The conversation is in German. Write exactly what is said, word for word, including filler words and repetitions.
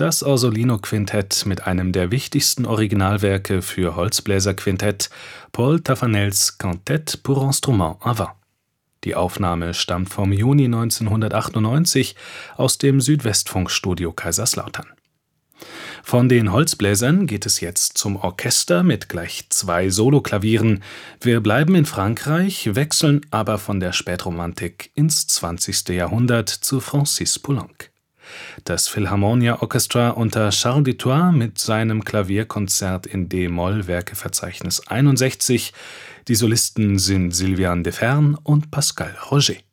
Das Orsolino-Quintett mit einem der wichtigsten Originalwerke für Holzbläserquintett, Paul Taffanels Quintette pour instrument à vent. Die Aufnahme stammt vom Juni neunzehnhundertachtundneunzig aus dem Südwestfunk-Studio Kaiserslautern. Von den Holzbläsern geht es jetzt zum Orchester mit gleich zwei Soloklavieren. Wir bleiben in Frankreich, wechseln aber von der Spätromantik ins zwanzigste Jahrhundert zu Francis Poulenc. Das Philharmonia Orchestra unter Charles Dutoit mit seinem Klavierkonzert in d-Moll, Werkeverzeichnis einundsechzig. Die Solisten sind Sylviane Deferne und Pascal Roger.